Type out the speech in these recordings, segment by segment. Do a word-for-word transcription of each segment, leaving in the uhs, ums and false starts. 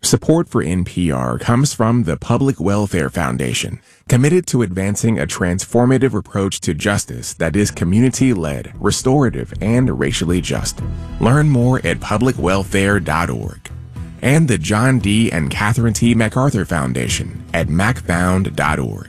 Support for N P R comes from the Public Welfare Foundation, committed to advancing a transformative approach to justice that is community-led, restorative, and racially just. Learn more at public welfare dot org. And the John D. and Catherine T. MacArthur Foundation at mac found dot org.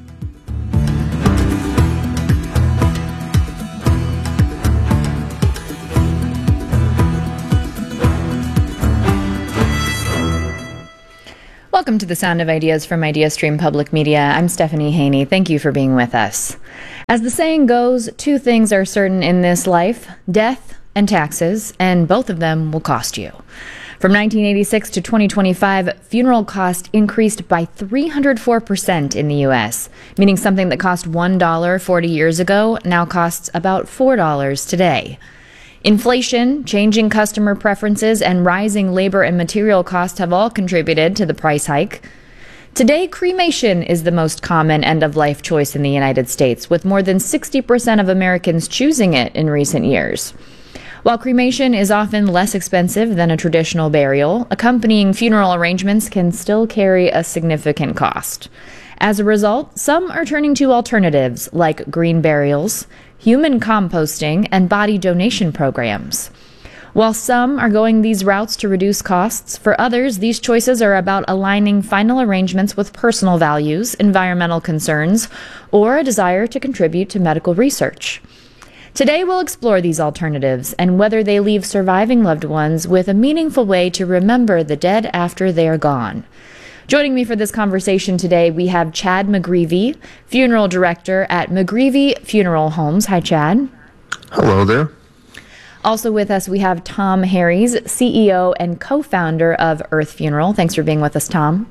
Welcome to the Sound of Ideas from IdeaStream Public Media. I'm Stephanie Haney. Thank you for being with us. As the saying goes, two things are certain in this life, death and taxes, and both of them will cost you. From nineteen eighty-six to twenty twenty-five, funeral costs increased by three hundred four percent in the U S, meaning something that cost one dollar forty years ago now costs about four dollars today. Inflation, changing customer preferences, and rising labor and material costs have all contributed to the price hike. Today, cremation is the most common end-of-life choice in the United States, with more than sixty percent of Americans choosing it in recent years. While cremation is often less expensive than a traditional burial, accompanying funeral arrangements can still carry a significant cost. As a result, some are turning to alternatives like green burials, human composting, and body donation programs. While some are going these routes to reduce costs, for others, these choices are about aligning final arrangements with personal values, environmental concerns, or a desire to contribute to medical research. Today, we'll explore these alternatives and whether they leave surviving loved ones with a meaningful way to remember the dead after they are gone. Joining me for this conversation today, we have Chad McGreevy, funeral director at McGreevy Funeral Homes. Hi, Chad. Hello there. Also with us, we have Tom Harries, C E O and co-founder of Earth Funeral. Thanks for being with us, Tom.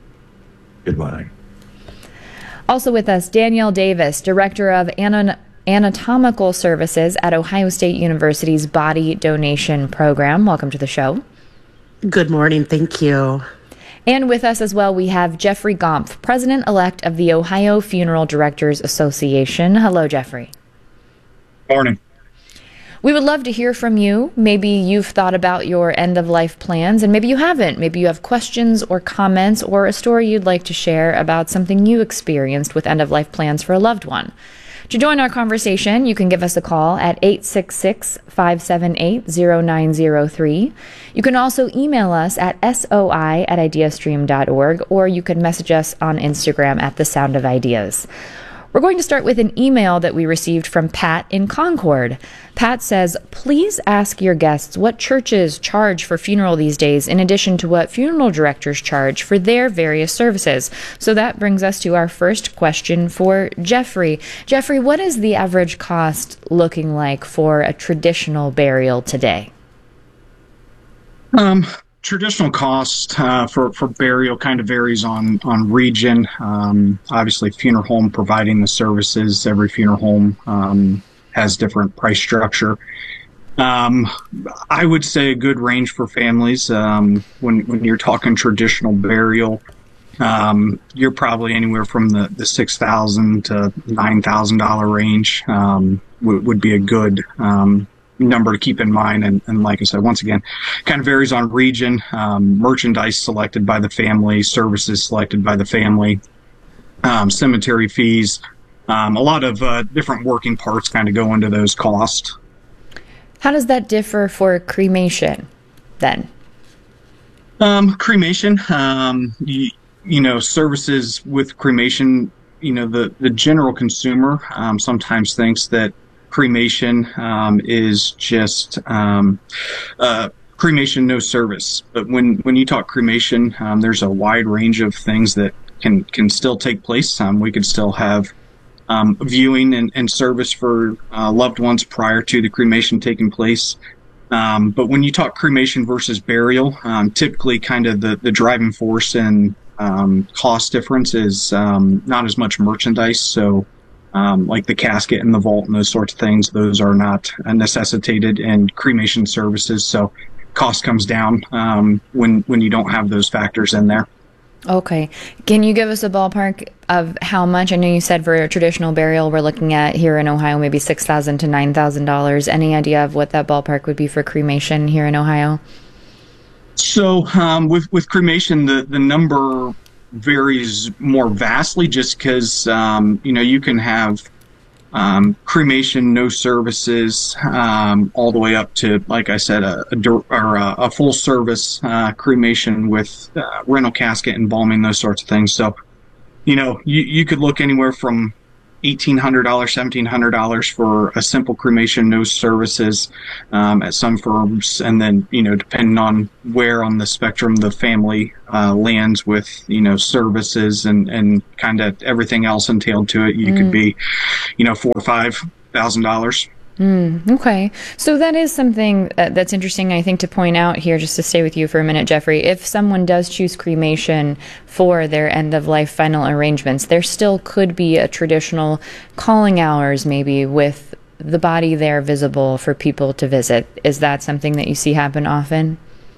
Good morning. Also with us, Danielle Davis, director of Anon- Anatomical Services at Ohio State University's Body Donation Program. Welcome to the show. Good morning. Thank you. And with us as well, we have Jeffrey Gompf, president-elect of the Ohio Funeral Directors Association. Hello, Jeffrey. Morning. We would love to hear from you. Maybe you've thought about your end-of-life plans, and maybe you haven't. Maybe you have questions or comments or a story you'd like to share about something you experienced with end-of-life plans for a loved one. To join our conversation, you can give us a call at eight six six, five seven eight, zero nine zero three. You can also email us at soi at ideastream dot org, or you can message us on Instagram at The Sound of Ideas. We're going to start with an email that we received from Pat in Concord. Pat says, please ask your guests what churches charge for funeral these days, in addition to what funeral directors charge for their various services. So that brings us to our first question for Jeffrey. Jeffrey, what is the average cost looking like for a traditional burial today? Um, traditional cost uh, for, for burial kind of varies on, on region. Um, obviously, funeral home providing the services, every funeral home um, has different price structure. Um, I would say a good range for families. Um, when, when you're talking traditional burial, um, you're probably anywhere from the, the six thousand dollars to nine thousand dollars range um, would, would be a good um number to keep in mind. And, and like I said, once again, kind of varies on region, um, merchandise selected by the family, services selected by the family, um, cemetery fees, um, a lot of uh, different working parts kind of go into those costs. How does that differ for cremation then? Um, cremation, um, you, you know, services with cremation, you know, the, the general consumer um, sometimes thinks that cremation um, is just um, uh, cremation, no service. But when, when you talk cremation, um, there's a wide range of things that can, can still take place. Um, we could still have um, viewing and, and service for uh, loved ones prior to the cremation taking place. Um, but when you talk cremation versus burial, um, typically kind of the, the driving force and um, cost difference is um, not as much merchandise. So Um, like the casket and the vault and those sorts of things, those are not necessitated in cremation services. So cost comes down um, when when you don't have those factors in there. Okay. Can you give us a ballpark of how much? I know you said for a traditional burial, we're looking at here in Ohio, maybe six thousand dollars to nine thousand dollars. Any idea of what that ballpark would be for cremation here in Ohio? So um, with with cremation, the the number varies more vastly, just because um, you know you can have um, cremation, no services, um, all the way up to, like I said, a, a, or a, a full service uh, cremation with uh, rental casket, embalming, those sorts of things. So you know you you could look anywhere from eighteen hundred dollars, seventeen hundred dollars for a simple cremation, no services um, at some firms. And then, you know, depending on where on the spectrum the family uh, lands with, you know, services and, and kind of everything else entailed to it, you mm. could be, you know, four or five thousand dollars. Mm, okay. So that is something uh, that's interesting, I think, to point out here, just to stay with you for a minute, Jeffrey. If someone does choose cremation for their end-of-life final arrangements, there still could be a traditional calling hours, maybe, with the body there visible for people to visit. Is that something that you see happen often?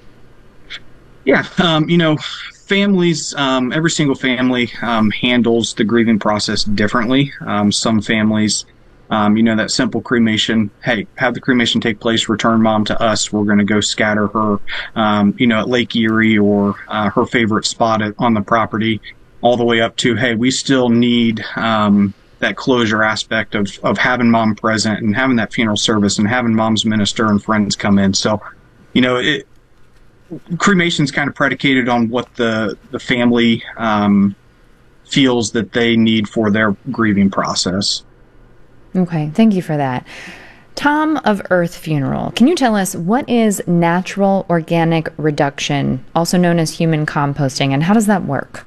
Yeah. Um, you know, families, um, every single family um, handles the grieving process differently. Um, some families... Um, you know, that simple cremation, hey, have the cremation take place, return mom to us. We're going to go scatter her, um, you know, at Lake Erie or uh, her favorite spot at, on the property, all the way up to, hey, we still need um, that closure aspect of, of having mom present and having that funeral service and having mom's minister and friends come in. So, you know, it, cremation's kind of predicated on what the, the family um, feels that they need for their grieving process. Okay, thank you for that. Tom of Earth Funeral, can you tell us what is natural organic reduction, also known as human composting, and how does that work?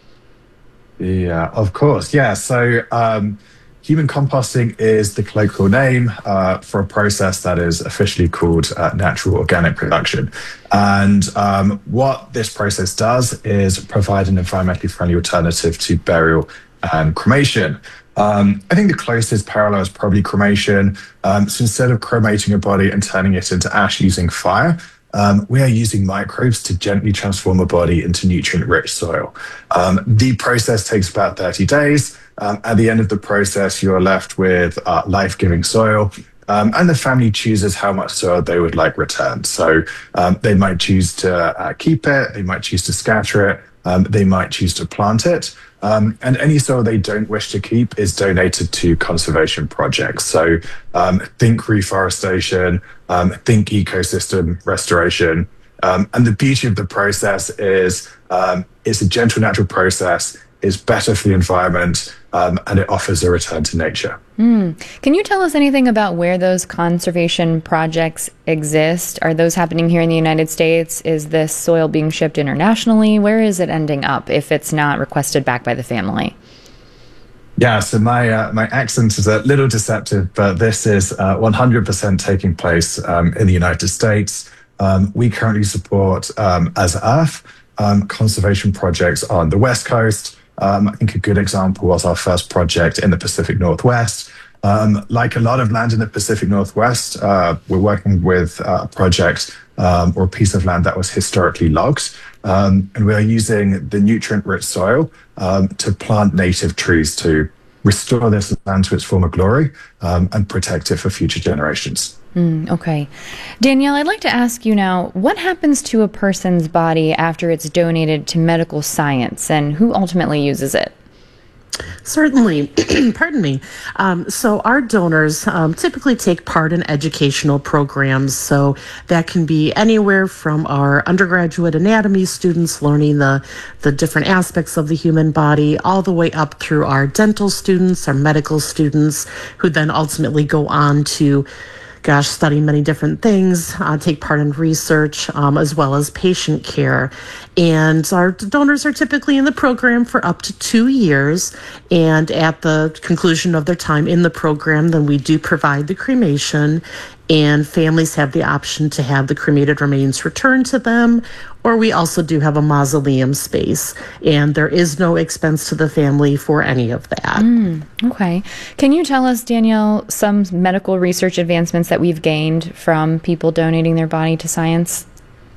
Yeah, of course. Yeah, so um, human composting is the colloquial name uh, for a process that is officially called uh, natural organic reduction. And um, what this process does is provide an environmentally friendly alternative to burial and cremation. Um, I think the closest parallel is probably cremation. Um, so instead of cremating a body and turning it into ash using fire, um, we are using microbes to gently transform a body into nutrient-rich soil. Um, the process takes about thirty days. Um, at the end of the process, you're left with uh, life-giving soil. Um, and the family chooses how much soil they would like returned. So um, they might choose to uh, keep it, they might choose to scatter it, um, they might choose to plant it. Um, and any soil they don't wish to keep is donated to conservation projects. So um, think reforestation, um, think ecosystem restoration. Um, and the beauty of the process is um, it's a gentle, natural process. It's better for the environment, um, and it offers a return to nature. Mm. Can you tell us anything about where those conservation projects exist? Are those happening here in the United States? Is this soil being shipped internationally? Where is it ending up if it's not requested back by the family? Yeah, so my uh, my accent is a little deceptive, but this is uh, one hundred percent taking place um, in the United States. Um, we currently support, um, as Earth, um, conservation projects on the West Coast. Um, I think a good example was our first project in the Pacific Northwest. Um, like a lot of land in the Pacific Northwest, uh, we're working with a project um, or a piece of land that was historically logged. Um, and we are using the nutrient-rich soil um, to plant native trees to restore this land to its former glory um, and protect it for future generations. Mm, okay. Danielle, I'd like to ask you now, what happens to a person's body after it's donated to medical science, and who ultimately uses it? Certainly. Pardon me. Um, so our donors um, typically take part in educational programs. So that can be anywhere from our undergraduate anatomy students learning the, the different aspects of the human body, all the way up through our dental students, our medical students, who then ultimately go on to gosh, study many different things, uh, take part in research, um, as well as patient care. And our donors are typically in the program for up to two years. And at the conclusion of their time in the program, then we do provide the cremation, and families have the option to have the cremated remains returned to them, or we also do have a mausoleum space, and there is no expense to the family for any of that. Mm, okay. Can you tell us, Danielle, some medical research advancements that we've gained from people donating their body to science?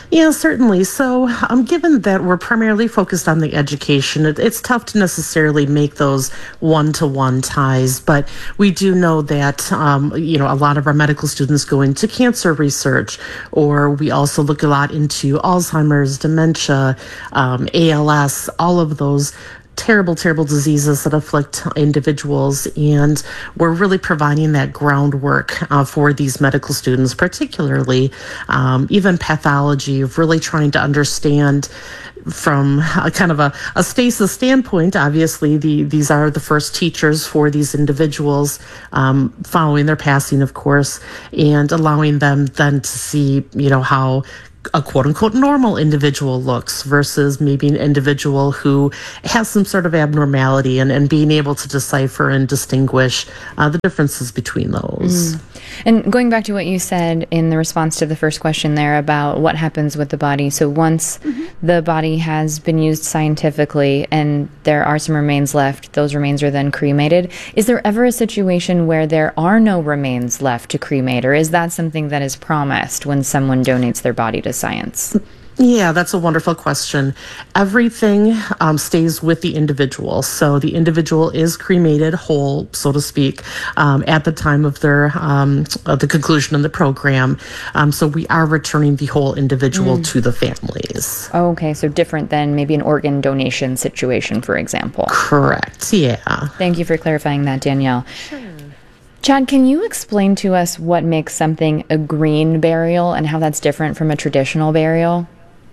Yeah, certainly. So, um, given that we're primarily focused on the education, it, it's tough to necessarily make those one-to-one ties. But we do know that, um, you know, a lot of our medical students go into cancer research, or we also look a lot into Alzheimer's, dementia, um, A L S, all of those terrible, terrible diseases that afflict individuals. And we're really providing that groundwork uh, for these medical students, particularly um, even pathology, of really trying to understand from a kind of a, a stasis standpoint. Obviously, the, these are the first teachers for these individuals um, following their passing, of course, and allowing them then to see, you know, how a quote unquote normal individual looks versus maybe an individual who has some sort of abnormality, and, and being able to decipher and distinguish uh, the differences between those. Mm. And going back to what you said in the response to the first question there about what happens with the body. So once mm-hmm. the body has been used scientifically and there are some remains left, those remains are then cremated. Is there ever a situation where there are no remains left to cremate, or is that something that is promised when someone donates their body to science? Yeah, that's a wonderful question. Everything um, stays with the individual. So the individual is cremated whole, so to speak, um, at the time of their um, of the conclusion of the program. Um, so we are returning the whole individual mm. to the families. Okay, so different than maybe an organ donation situation, for example. Correct, yeah. Thank you for clarifying that, Danielle. Sure. Chad, can you explain to us what makes something a green burial and how that's different from a traditional burial?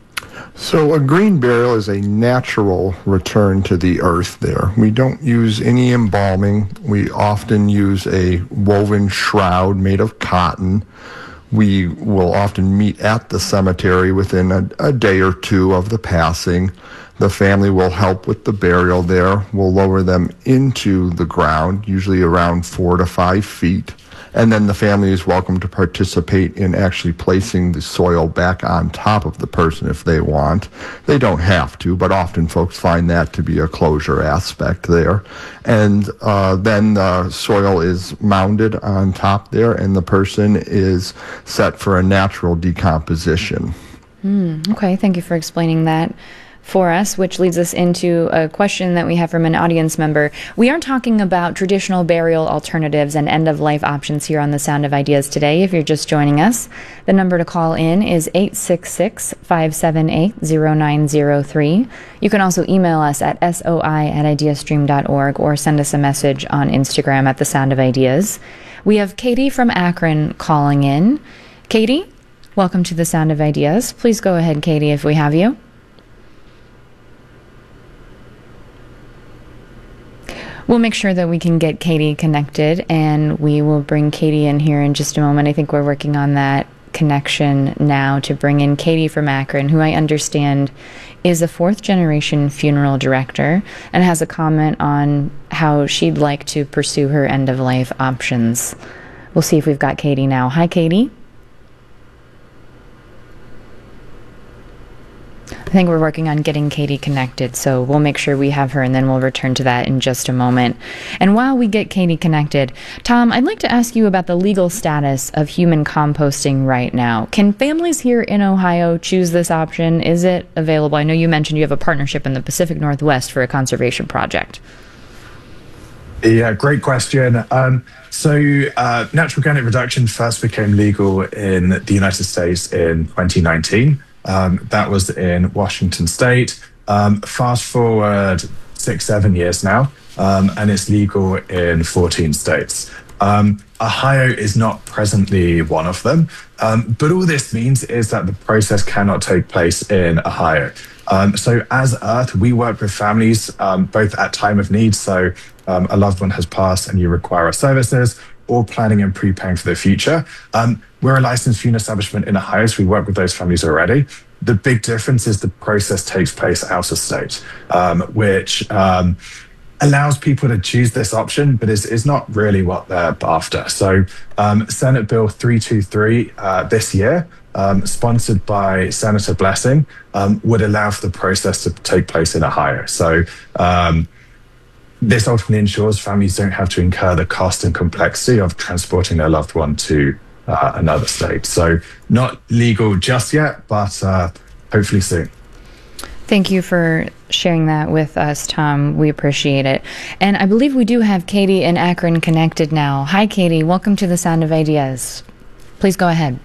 So a green burial is a natural return to the earth there. We don't use any embalming. We often use a woven shroud made of cotton. We will often meet at the cemetery within a, a day or two of the passing. The family will help with the burial there. We'll lower them into the ground, usually around four to five feet. And then the family is welcome to participate in actually placing the soil back on top of the person if they want. They don't have to, but often folks find that to be a closure aspect there. And uh, then the soil is mounded on top there, and the person is set for a natural decomposition. Mm, okay, thank you for explaining that for us, which leads us into a question that we have from an audience member. We are talking about traditional burial alternatives and end-of-life options here on The Sound of Ideas today. If you're just joining us, the number to call in is eight six six, five seven eight, zero nine zero three. You can also email us at soi at ideastream dot org or send us a message on Instagram at The Sound of Ideas. We have Katie from Akron calling in. Katie, welcome to The Sound of Ideas. Please go ahead, Katie, if we have you. We'll make sure that we can get Katie connected, and we will bring Katie in here in just a moment. I think we're working on that connection now to bring in Katie from Akron, who I understand is a fourth-generation funeral director and has a comment on how she'd like to pursue her end-of-life options. We'll see if we've got Katie now. Hi, Katie. I think we're working on getting Katie connected, so we'll make sure we have her, and then we'll return to that in just a moment. And while we get Katie connected, Tom, I'd like to ask you about the legal status of human composting right now. Can families here in Ohio choose this option? Is it available? I know you mentioned you have a partnership in the Pacific Northwest for a conservation project. Yeah, great question. Um, so uh, natural organic reduction first became legal in the United States in twenty nineteen. Um, that was in Washington State. Um, fast forward six, seven years now, um, and it's legal in fourteen states. Um, Ohio is not presently one of them, um, but all this means is that the process cannot take place in Ohio. Um, so as Earth, we work with families um, both at time of need, so um, a loved one has passed and you require our services, or planning and prepaying for the future. Um, we're a licensed funeral establishment in Ohio, so we work with those families already. The big difference is the process takes place out of state, um, which um, allows people to choose this option, but is, is not really what they're after. So um, Senate Bill three twenty-three uh, this year, um, sponsored by Senator Blessing, um, would allow for the process to take place in Ohio. So um, this ultimately ensures families don't have to incur the cost and complexity of transporting their loved one to uh, another state. So not legal just yet, but uh, hopefully soon. Thank you for sharing that with us, Tom. We appreciate it. And I believe we do have Katie in Akron connected now. Hi, Katie. Welcome to the Sound of Ideas. Please go ahead.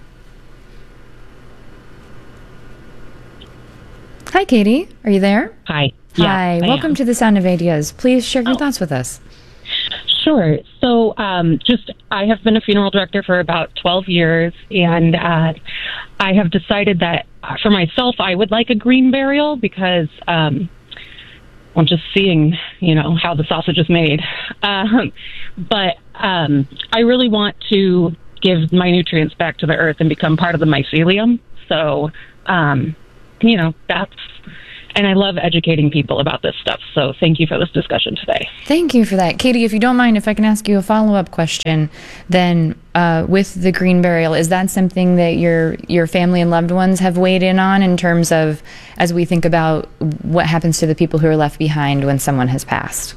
Hi, Katie. Are you there? Hi. Hi. Yeah, Welcome to the Sound of Ideas. Please share your oh. thoughts with us. Sure. So, um, just I have been a funeral director for about twelve years, and uh, I have decided that uh, for myself, I would like a green burial because um, I'm just seeing, you know, how the sausage is made. Um, but um, I really want to give my nutrients back to the earth and become part of the mycelium. So, um, you know, that's, and I love educating people about this stuff. So thank you for this discussion today. Thank you for that. Katie, if you don't mind, if I can ask you a follow-up question, then uh, with the green burial, is that something that your your family and loved ones have weighed in on in terms of, as we think about what happens to the people who are left behind when someone has passed?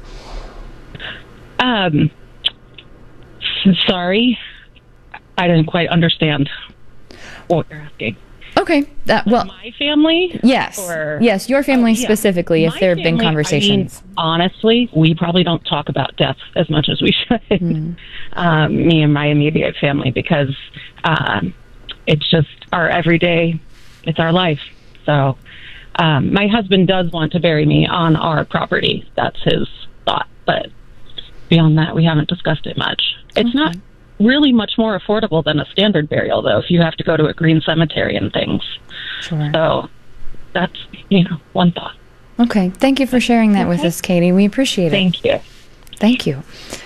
Um, sorry, I didn't quite understand what you're asking. Okay. That, well, my family? Yes. Or, yes, your family oh, yeah. specifically, if My there have been family, conversations. I mean, honestly, we probably don't talk about death as much as we should. Mm. um, me and my immediate family, because um, it's just our everyday, it's our life. So um, my husband does want to bury me on our property. That's his thought. But beyond that, we haven't discussed it much. It's Okay. not really much more affordable than a standard burial, though, if you have to go to a green cemetery and things. Sure. So that's, you know, one thought. Okay. Thank you for sharing that with Okay. us, Katie. We appreciate it. Thank you. Thank you.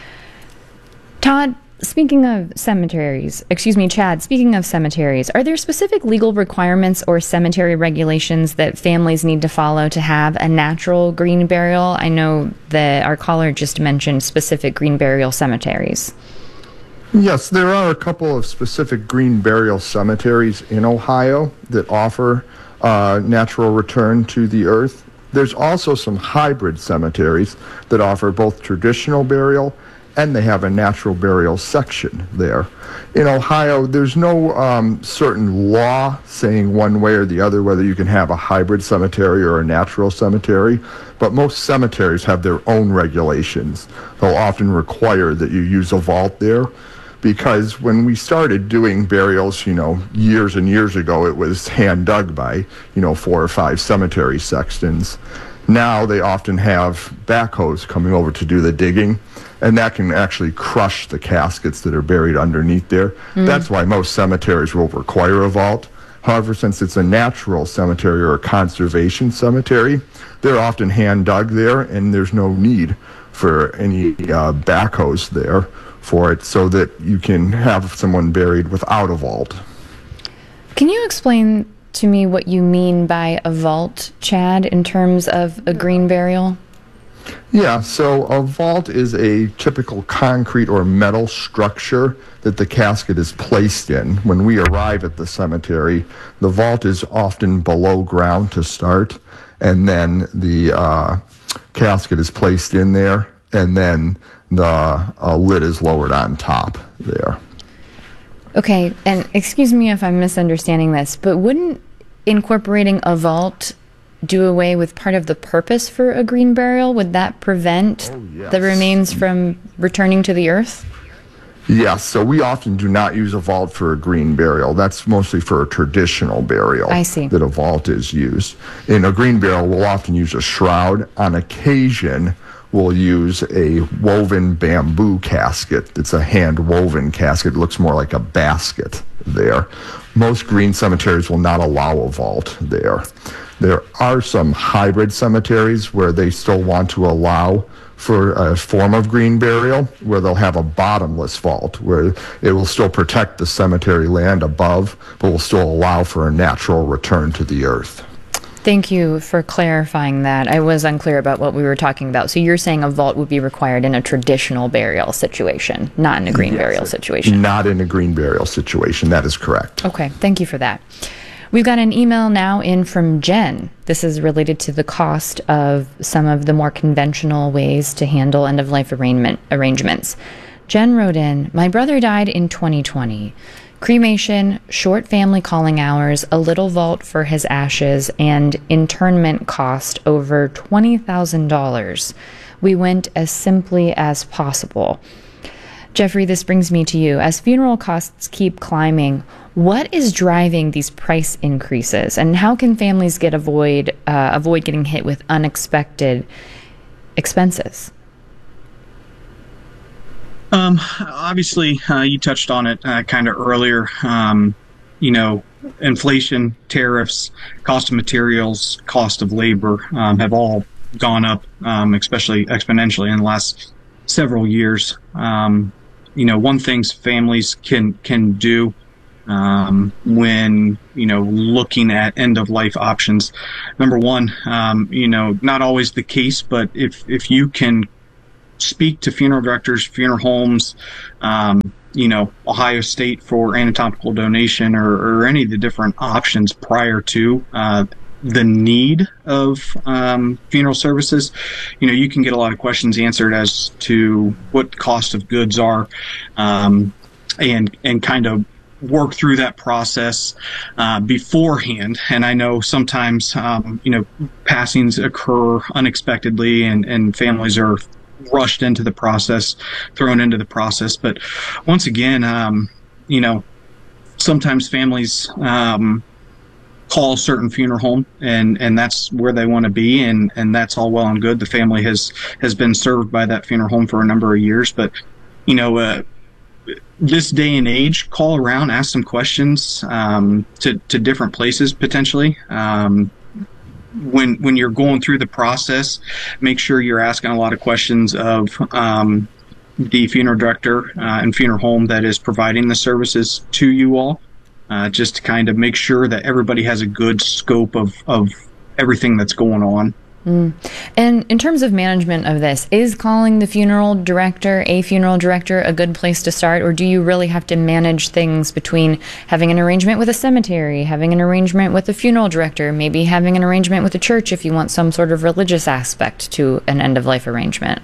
Todd, speaking of cemeteries, excuse me, Chad, speaking of cemeteries, are there specific legal requirements or cemetery regulations that families need to follow to have a natural green burial? I know that our caller just mentioned specific green burial cemeteries. Yes, there are a couple of specific green burial cemeteries in Ohio that offer uh, natural return to the earth. There's also some hybrid cemeteries that offer both traditional burial and they have a natural burial section there. In Ohio, there's no um, certain law saying one way or the other whether you can have a hybrid cemetery or a natural cemetery, but most cemeteries have their own regulations. They'll often require that you use a vault there, because when we started doing burials, you know, years and years ago, it was hand dug by, you know, four or five cemetery sextons. Now they often have backhoes coming over to do the digging, and that can actually crush the caskets that are buried underneath there. Mm. That's why most cemeteries will require a vault. However, since it's a natural cemetery or a conservation cemetery, they're often hand dug there, and there's no need for any uh, backhoes there for it, so that you can have someone buried without a vault. Can you explain to me what you mean by a vault, Chad, in terms of a green burial? Yeah, so a vault is a typical concrete or metal structure that the casket is placed in. When we arrive at the cemetery, the vault is often below ground to start, and then the uh, casket is placed in there, and then the uh, lid is lowered on top there. Okay, and excuse me if I'm misunderstanding this, but wouldn't incorporating a vault do away with part of the purpose for a green burial? Would that prevent oh, yes. the remains from returning to the earth? Yes, so we often do not use a vault for a green burial. That's mostly for a traditional burial. I see. That a vault is used. In a green burial, we'll often use a shroud. On occasion, we'll use a woven bamboo casket. It's a hand-woven casket. It looks more like a basket there. Most green cemeteries will not allow a vault there. There are some hybrid cemeteries where they still want to allow for a form of green burial, where they'll have a bottomless vault, where it will still protect the cemetery land above, but will still allow for a natural return to the earth. Thank you for clarifying that. I was unclear about what we were talking about. So you're saying a vault would be required in a traditional burial situation, not in a green Yes, burial situation. Not in a green burial situation. That is correct. Okay, thank you for that. We've got an email now in from Jen. This is related to the cost of some of the more conventional ways to handle end-of-life arrangement arrangements. Jen wrote in, "My brother died in twenty twenty. cremation, short family calling hours, a little vault for his ashes, and internment cost over twenty thousand dollars. We went as simply as possible. Jeffrey, this brings me to you. As funeral costs keep climbing, what is driving these price increases, and how can families get avoid uh, avoid getting hit with unexpected expenses? Um, obviously, uh, you touched on it uh, kind of earlier. Um, you know, inflation, tariffs, cost of materials, cost of labor um, have all gone up, um, especially exponentially in the last several years. Um, you know, one thing families can can do um, when, you know, looking at end of life options. Number one, um, you know, not always the case, but if if you can speak to funeral directors, funeral homes, um, you know, Ohio State for anatomical donation, or, or any of the different options prior to uh, the need of um, funeral services, you know, you can get a lot of questions answered as to what cost of goods are, um, and and kind of work through that process uh, beforehand. And I know sometimes, um, you know, passings occur unexpectedly, and, and families are rushed into the process, thrown into the process. But once again, um, you know, sometimes families um, call a certain funeral home, and, and that's where they want to be, and, and that's all well and good. The family has, has been served by that funeral home for a number of years. But, you know, uh, this day and age, call around, ask some questions um, to, to different places potentially. Um, when when you're going through the process, make sure you're asking a lot of questions of um, the funeral director uh, and funeral home that is providing the services to you all, uh, just to kind of make sure that everybody has a good scope of, of everything that's going on. Mm. And in terms of management of this, is calling the funeral director, a funeral director, a good place to start? Or do you really have to manage things between having an arrangement with a cemetery, having an arrangement with a funeral director, maybe having an arrangement with a church if you want some sort of religious aspect to an end-of-life arrangement?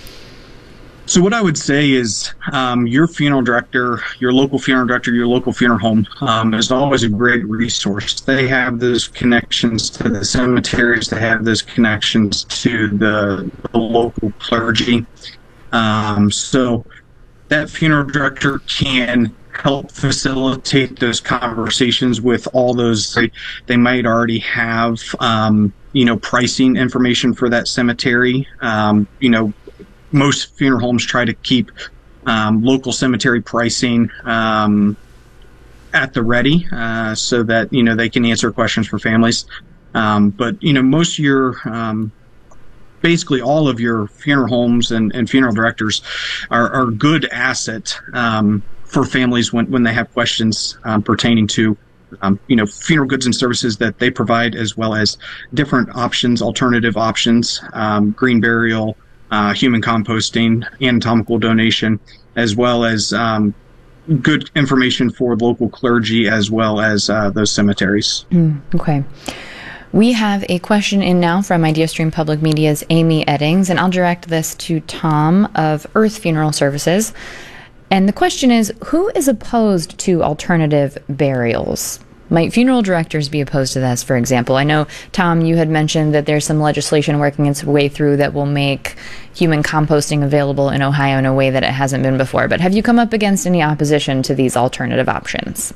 So what I would say is um, your funeral director, your local funeral director, your local funeral home um, is always a great resource. They have those connections to the cemeteries. They have those connections to the, the local clergy. Um, so that funeral director can help facilitate those conversations with all those. They, they might already have, um, you know, pricing information for that cemetery, um, you know, most funeral homes try to keep um, local cemetery pricing um, at the ready, uh, so that, you know, they can answer questions for families. Um, but, you know, most of your, um, basically all of your funeral homes and, and funeral directors are, are good asset um, for families when, when they have questions um, pertaining to, um, you know, funeral goods and services that they provide, as well as different options, alternative options, um, green burial, Uh, human composting, anatomical donation, as well as um, good information for local clergy, as well as uh, those cemeteries. Mm, okay. We have a question in now from IdeaStream Public Media's Amy Eddings, and I'll direct this to Tom of Earth Funeral Services. And the question is, who is opposed to alternative burials? Might funeral directors be opposed to this, for example? I know, Tom, you had mentioned that there's some legislation working its way through that will make human composting available in Ohio in a way that it hasn't been before. But have you come up against any opposition to these alternative options?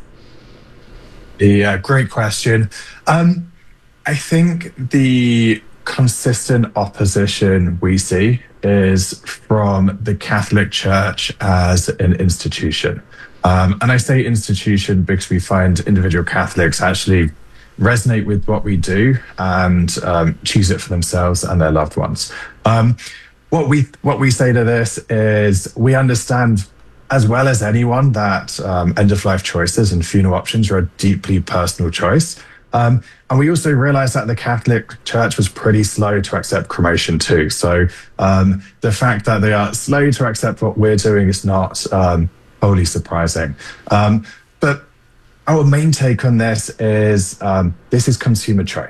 Yeah, great question. Um, I think the consistent opposition we see is from the Catholic Church as an institution. Um, and I say institution because we find individual Catholics actually resonate with what we do and um, choose it for themselves and their loved ones. Um, what we what we say to this is we understand as well as anyone that um, end-of-life choices and funeral options are a deeply personal choice. Um, and we also realize that the Catholic Church was pretty slow to accept cremation too. So um, the fact that they are slow to accept what we're doing is not um, wholly surprising. Um, but our main take on this is um, this is consumer choice.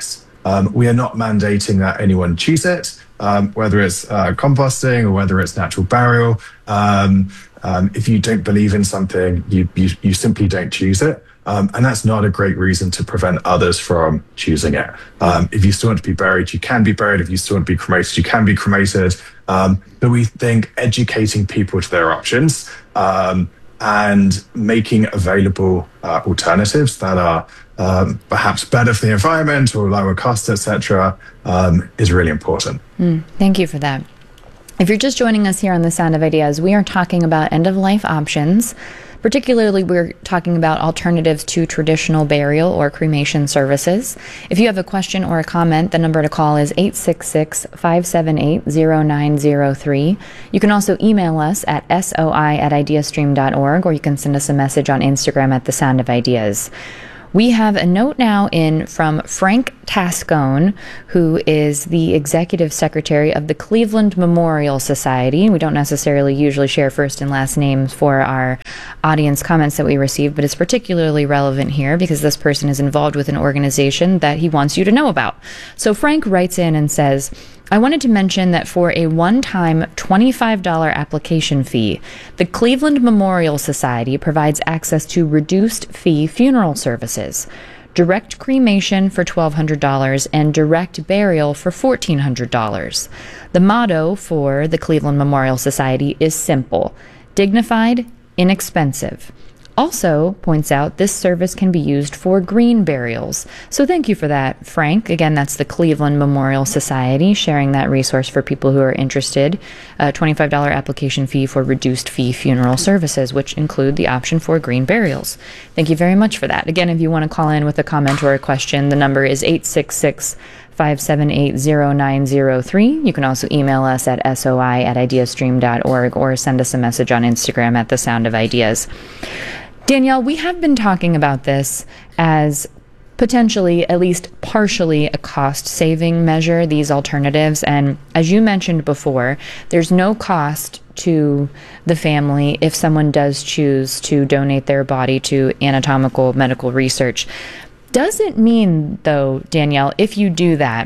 Um, we are not mandating that anyone choose it, um, whether it's uh, composting or whether it's natural burial. Um, um, if you don't believe in something, you, you, you simply don't choose it. Um, and that's not a great reason to prevent others from choosing it. Um, if you still want to be buried, you can be buried. If you still want to be cremated, you can be cremated. Um, but we think educating people to their options um, and making available uh, alternatives that are um, perhaps better for the environment or lower cost, et cetera, um, is really important. Mm, thank you for that. If you're just joining us here on The Sound of Ideas, we are talking about end-of-life options. Particularly, we're talking about alternatives to traditional burial or cremation services. If you have a question or a comment, the number to call is eight six six, five seven eight, zero nine zero three. You can also email us at soi at ideastream dot org, or you can send us a message on Instagram at The Sound of Ideas. We have a note now in from Frank Tascone, who is the executive secretary of the Cleveland Memorial Society. We don't necessarily usually share first and last names for our audience comments that we receive, but it's particularly relevant here because this person is involved with an organization that he wants you to know about. So Frank writes in and says, I wanted to mention that for a one-time twenty-five dollars application fee, the Cleveland Memorial Society provides access to reduced-fee funeral services, direct cremation for twelve hundred dollars, and direct burial for fourteen hundred dollars. The motto for the Cleveland Memorial Society is simple: dignified, inexpensive. Also points out this service can be used for green burials. So thank you for that, Frank. Again, that's the Cleveland Memorial Society sharing that resource for people who are interested. A twenty-five dollars application fee for reduced fee funeral services, which include the option for green burials. Thank you very much for that. Again, if you want to call in with a comment or a question, the number is eight six six, five seven eight, zero nine zero three. You can also email us at soi at ideastream dot org or send us a message on Instagram at The Sound of Ideas. Danielle, we have been talking about this as potentially, at least partially, a cost-saving measure, these alternatives. And as you mentioned before, there's no cost to the family if someone does choose to donate their body to anatomical medical research. Does it mean, though, Danielle, if you do that,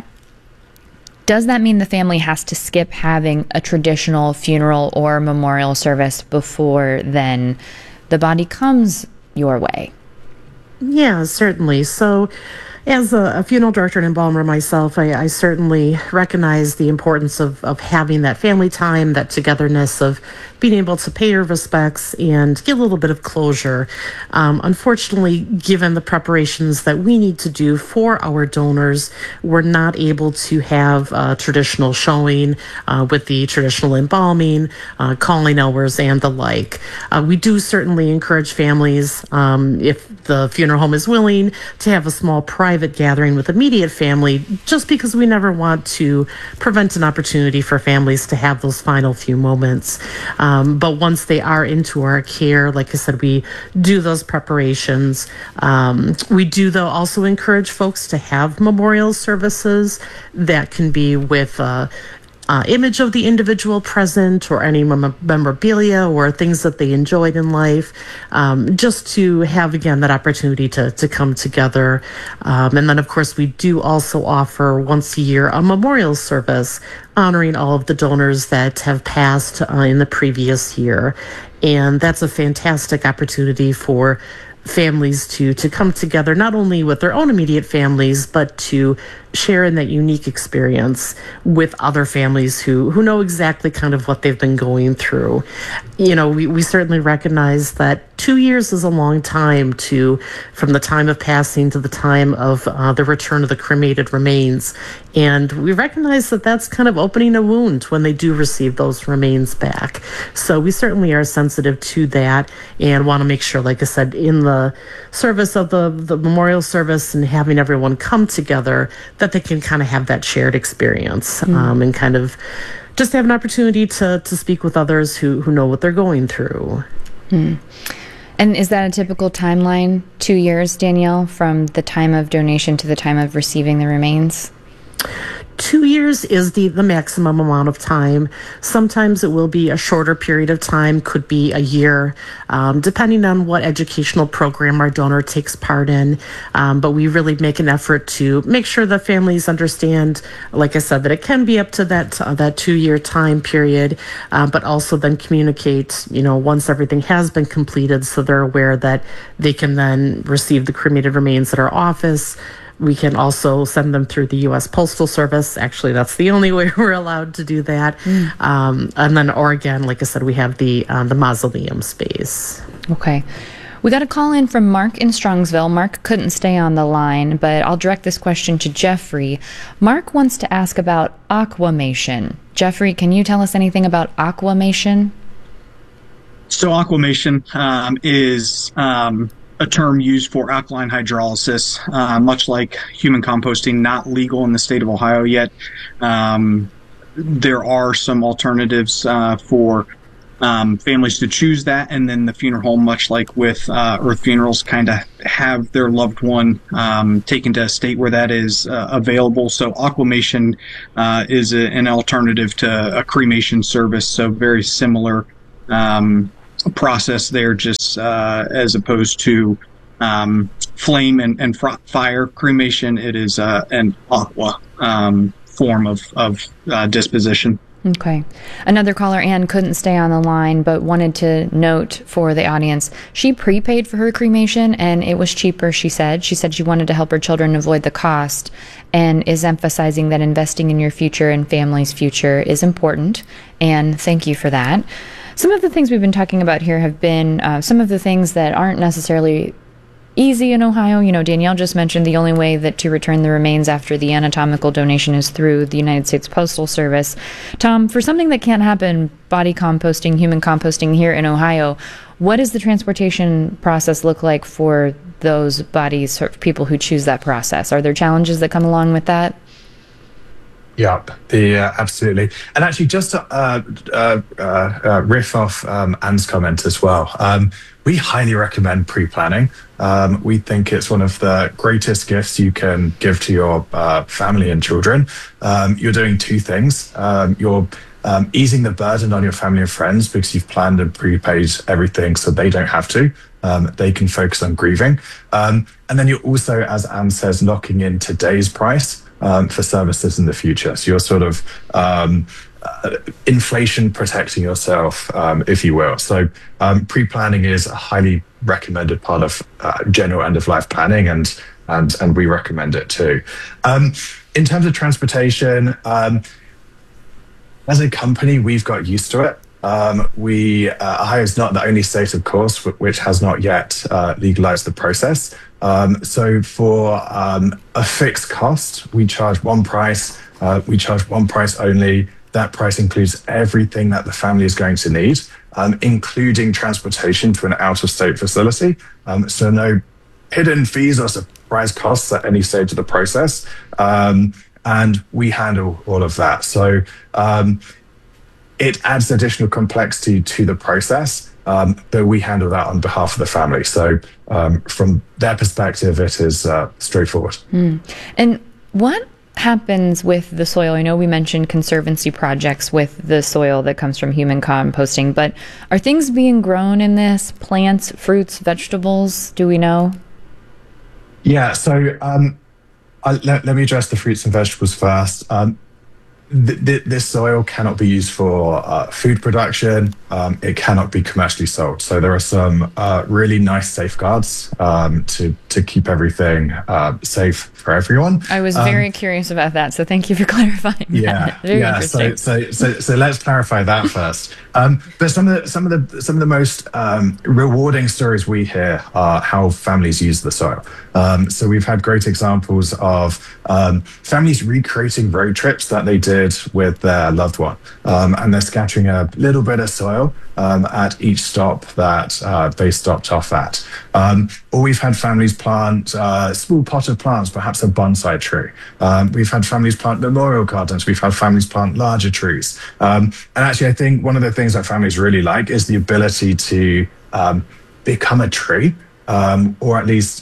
does that mean the family has to skip having a traditional funeral or memorial service before then the body comes your way? Yeah, certainly. So as a, a funeral director and embalmer myself, I, I certainly recognize the importance of, of having that family time, that togetherness of being able to pay your respects and get a little bit of closure. Um, unfortunately, given the preparations that we need to do for our donors, we're not able to have a traditional showing uh, with the traditional embalming, uh, calling hours, and the like. Uh, we do certainly encourage families, um, if the funeral home is willing, to have a small private gathering with immediate family, just because we never want to prevent an opportunity for families to have those final few moments. Um, but once they are into our care, like I said, we do those preparations. Um, we do, though, also encourage folks to have memorial services that can be with uh, Uh, image of the individual present, or any mem- memorabilia or things that they enjoyed in life, um, just to have, again, that opportunity to, to come together. Um, and then, of course, we do also offer once a year a memorial service honoring all of the donors that have passed uh, in the previous year. And that's a fantastic opportunity for families to to come together, not only with their own immediate families, but to share in that unique experience with other families who who know exactly kind of what they've been going through. You know, we, we certainly recognize that two years is a long time to, from the time of passing to the time of uh, the return of the cremated remains. And we recognize that that's kind of opening a wound when they do receive those remains back. So we certainly are sensitive to that and want to make sure, like I said, in the service of the, the memorial service and having everyone come together, that they can kind of have that shared experience mm. um, and kind of just have an opportunity to, to speak with others who, who know what they're going through. Mm. And is that a typical timeline, two years, Danielle, from the time of donation to the time of receiving the remains? Two years is the, the maximum amount of time. Sometimes it will be a shorter period of time, could be a year, um, depending on what educational program our donor takes part in. Um, but we really make an effort to make sure that families understand, like I said, that it can be up to that uh, that two-year time period, uh, but also then communicate, you know, once everything has been completed, so they're aware that they can then receive the cremated remains at our office. We can also send them through the U S Postal Service. Actually, that's the only way we're allowed to do that. Mm. Um, and then, or again, like I said, we have the uh, the mausoleum space. Okay. We got a call in from Mark in Strongsville. Mark couldn't stay on the line, but I'll direct this question to Jeffrey. Mark wants to ask about aquamation. Jeffrey, can you tell us anything about aquamation? So aquamation um, is... Um, a term used for alkaline hydrolysis, uh, much like human composting, not legal in the state of Ohio yet. Um, there are some alternatives uh, for um, families to choose that, and then the funeral home, much like with uh, Earth Funerals, kind of have their loved one um, taken to a state where that is uh, available. So aquamation uh, is a, an alternative to a cremation service, so very similar um process there, just uh, as opposed to um, flame and, and fr- fire cremation. It is uh, an aqua um, form of, of uh, disposition. Okay. Another caller, Ann, couldn't stay on the line, but wanted to note for the audience, she prepaid for her cremation, and it was cheaper, she said. She said she wanted to help her children avoid the cost, and is emphasizing that investing in your future and family's future is important, and thank you for that. Some of the things we've been talking about here have been uh, some of the things that aren't necessarily easy in Ohio. You know, Danielle just mentioned the only way that to return the remains after the anatomical donation is through the United States Postal Service. Tom, for something that can't happen, body composting, human composting here in Ohio, what does the transportation process look like for those bodies, for people who choose that process? Are there challenges that come along with that? Yep, the uh, absolutely. And actually, just to uh, uh, uh, riff off um, Anne's comment as well, um, we highly recommend pre-planning. Um, we think it's one of the greatest gifts you can give to your uh, family and children. Um, you're doing two things. Um, you're um, easing the burden on your family and friends because you've planned and prepaid everything so they don't have to. Um, they can focus on grieving. Um, and then you're also, as Anne says, locking in today's price Um, for services in the future. So you're sort of um, uh, inflation protecting yourself, um, if you will. So um, pre-planning is a highly recommended part of uh, general end-of-life planning, and and and we recommend it too. Um, in terms of transportation, um, as a company, we've got used to it. Um, we uh, Ohio is not the only state, of course, w- which has not yet uh, legalized the process. Um, so for um, a fixed cost, we charge one price. Uh, we charge one price only. That price includes everything that the family is going to need, um, including transportation to an out-of-state facility. Um, so no hidden fees or surprise costs at any stage of the process. Um, and we handle all of that. So um, it adds additional complexity to the process, um, but we handle that on behalf of the family. So um, from their perspective, it is uh, straightforward. Mm. And what happens with the soil? I know we mentioned conservancy projects with the soil that comes from human composting, but are things being grown in this? Plants, fruits, vegetables? Do we know? Yeah, so um, I, let, let me address the fruits and vegetables first. Um, th- th- this soil cannot be used for uh, food production. Um, it cannot be commercially sold. So there are some uh, really nice safeguards um, to, to keep everything uh, safe for everyone. I was very um, curious about that, so thank you for clarifying yeah, that. Very yeah. interesting. So, so, so, so let's clarify that first. Um, but some of the some of the some of the most um, rewarding stories we hear are how families use the soil. Um, so we've had great examples of um, families recreating road trips that they did with their loved one, um, and they're scattering a little bit of soil um, at each stop that uh, they stopped off at. Um, or we've had families plant uh, small potted plants, perhaps a bonsai tree. Um, we've had families plant memorial gardens. We've had families plant larger trees. Um, and actually, I think one of the things that families really like is the ability to um, become a tree, um, or at least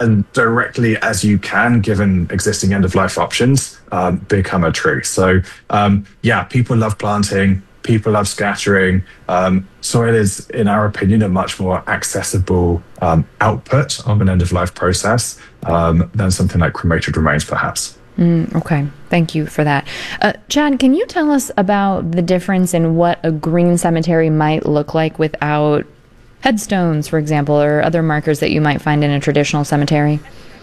and directly as you can, given existing end-of-life options, um, become a tree. So um, yeah, people love planting, people love scattering. Um, soil is, in our opinion, a much more accessible um, output of an end-of-life process um, than something like cremated remains, perhaps. Mm, okay, thank you for that. Uh, Chad, can you tell us about the difference in what a green cemetery might look like without headstones, for example, or other markers that you might find in a traditional cemetery?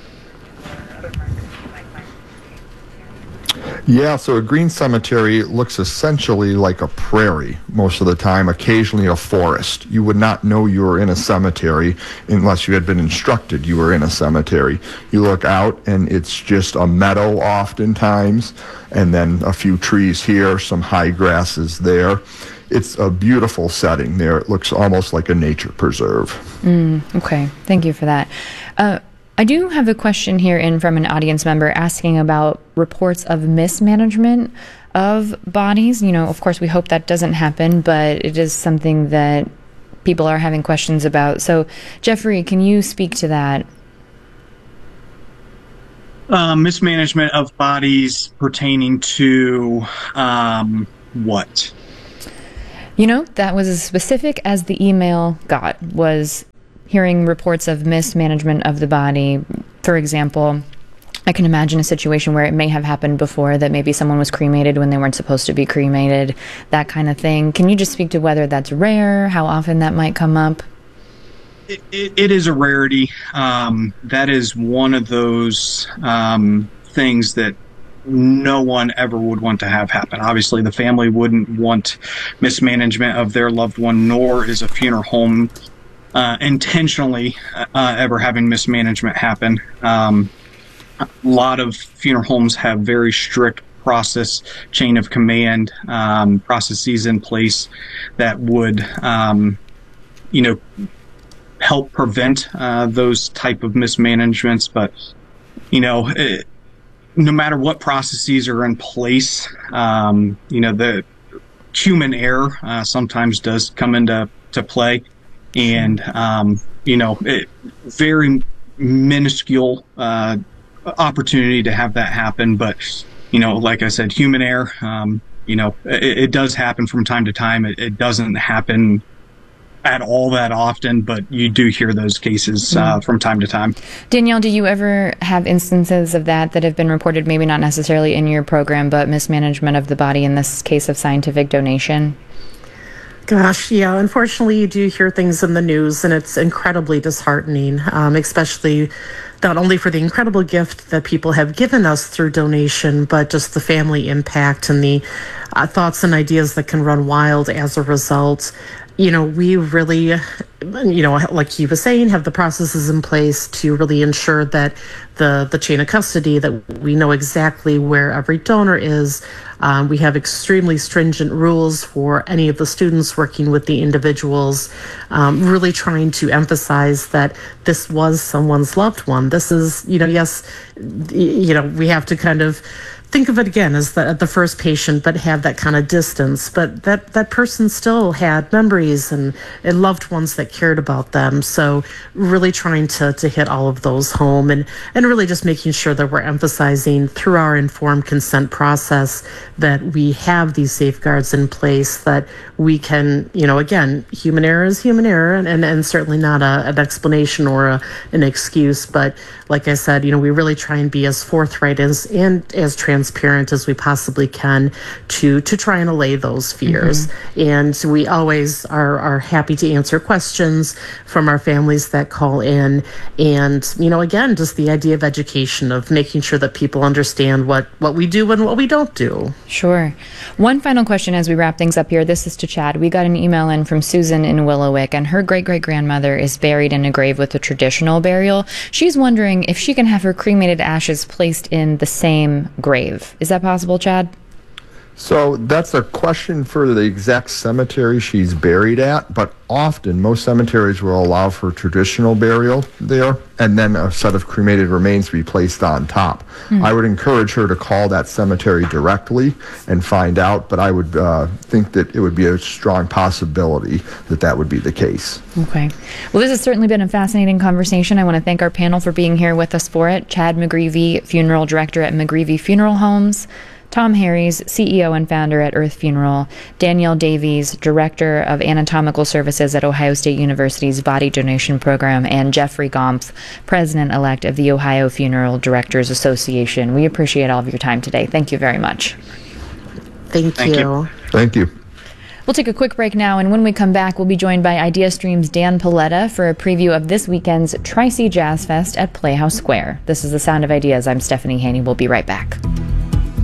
Yeah, so a green cemetery looks essentially like a prairie most of the time, occasionally a forest. You would not know you were in a cemetery unless you had been instructed you were in a cemetery. You look out and it's just a meadow oftentimes, and then a few trees here, some high grasses there. It's a beautiful setting there. It looks almost like a nature preserve. Mm, okay, thank you for that. Uh, I do have a question here in from an audience member asking about reports of mismanagement of bodies. You know, of course, we hope that doesn't happen, but it is something that people are having questions about. So, Jeffrey, can you speak to that? Uh, mismanagement of bodies pertaining to um, what? You know, that was as specific as the email got, was hearing reports of mismanagement of the body. For example, I can imagine a situation where it may have happened before, that maybe someone was cremated when they weren't supposed to be cremated, that kind of thing. Can you just speak to whether that's rare, how often that might come up? It, it, it is a rarity. Um, that is one of those um, things that no one ever would want to have happen. Obviously, the family wouldn't want mismanagement of their loved one, nor is a funeral home uh, intentionally uh, ever having mismanagement happen. Um, a lot of funeral homes have very strict process, chain of command, um, processes in place that would, um, you know, help prevent uh, those type of mismanagements. But, you know, it, no matter what processes are in place, um, you know, the human error uh, sometimes does come into to play. And, um, you know, it, very minuscule uh, opportunity to have that happen. But, you know, like I said, human error, um, you know, it, it does happen from time to time. It, it doesn't happen at all that often, but you do hear those cases uh, mm. from time to time. Danielle, do you ever have instances of that that have been reported, maybe not necessarily in your program, but mismanagement of the body, in this case of scientific donation? Gosh, yeah, unfortunately you do hear things in the news, and it's incredibly disheartening, um, especially not only for the incredible gift that people have given us through donation, but just the family impact and the uh, thoughts and ideas that can run wild as a result. You know, we really, you know, like he was saying, have the processes in place to really ensure that the, the chain of custody, that we know exactly where every donor is. Um, we have extremely stringent rules for any of the students working with the individuals, um, really trying to emphasize that this was someone's loved one. This is, you know, yes, you know, we have to kind of think of it again as the, the first patient, but have that kind of distance. But that, that person still had memories and, and loved ones that cared about them. So really trying to, to hit all of those home, and, and really just making sure that we're emphasizing through our informed consent process that we have these safeguards in place, that we can, you know, again, human error is human error, and, and, and certainly not a, an explanation or a, an excuse. But like I said, you know, we really try and be as forthright as, and as transparent transparent as we possibly can to to try and allay those fears. Mm-hmm. And we always are, are happy to answer questions from our families that call in. And, you know, again, just the idea of education, of making sure that people understand what, what we do and what we don't do. Sure. One final question as we wrap things up here. This is to Chad. We got an email in from Susan in Willowick, and her great-great-grandmother is buried in a grave with a traditional burial. She's wondering if she can have her cremated ashes placed in the same grave. Is that possible, Chad? So that's a question for the exact cemetery she's buried at, but often most cemeteries will allow for traditional burial there and then a set of cremated remains to be placed on top. Mm. I would encourage her to call that cemetery directly and find out, but I would uh, think that it would be a strong possibility that that would be the case. Okay. Well, this has certainly been a fascinating conversation. I want to thank our panel for being here with us for it. Chad McGreevy, Funeral Director at McGreevy Funeral Homes. Tom Harries, C E O and founder at Earth Funeral, Danielle Davies, Director of Anatomical Services at Ohio State University's Body Donation Program, and Jeffrey Gompf, President-elect of the Ohio Funeral Directors Association. We appreciate all of your time today. Thank you very much. Thank, Thank you. you. Thank you. We'll take a quick break now, and when we come back, we'll be joined by IdeaStream's Dan Paletta for a preview of this weekend's Tri-C Jazz Fest at Playhouse Square. This is The Sound of Ideas. I'm Stephanie Haney. We'll be right back.